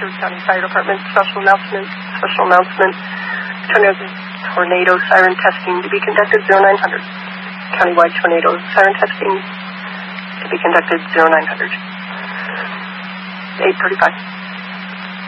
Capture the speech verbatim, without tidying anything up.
Sherwood County Fire Department. Special announcement. Special announcement. Tornado, tornado siren testing to be conducted zero nine hundred. Countywide tornado siren testing to be conducted zero nine hundred. eight thirty-five.